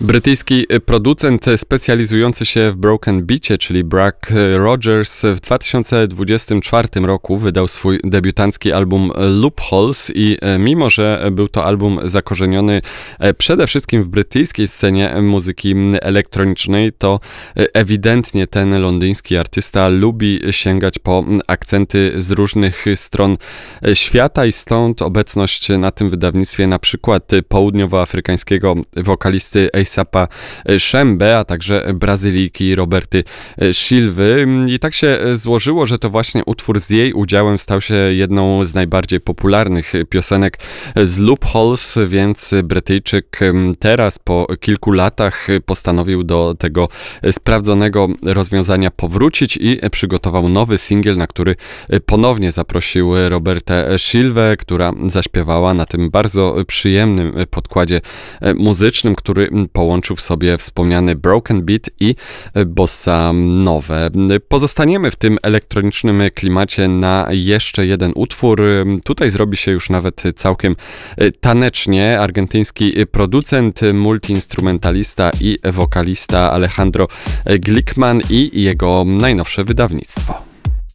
Brytyjski producent specjalizujący się w broken beacie, czyli Buck Rogers, w 2024 roku wydał swój debiutancki album Loopholes i mimo, że był to album zakorzeniony przede wszystkim w brytyjskiej scenie muzyki elektronicznej, to ewidentnie ten londyński artysta lubi sięgać po akcenty z różnych stron świata i stąd obecność na tym wydawnictwie na przykład południowoafrykańskiego wokalisty A$AP Szembe, a także Brazylijki Roberty Silwy. I tak się złożyło, że to właśnie utwór z jej udziałem stał się jedną z najbardziej popularnych piosenek z Loopholes, więc Brytyjczyk teraz po kilku latach postanowił do tego sprawdzonego rozwiązania powrócić i przygotował nowy singiel, na który ponownie zaprosił Robertę Silwę, która zaśpiewała na tym bardzo przyjemnym podkładzie muzycznym, który połączył w sobie wspomniany broken beat i bossa nowe. Pozostaniemy w tym elektronicznym klimacie na jeszcze jeden utwór. Tutaj zrobi się już nawet całkiem tanecznie. Argentyński producent, multiinstrumentalista i wokalista Alejandro Glickman i jego najnowsze wydawnictwo.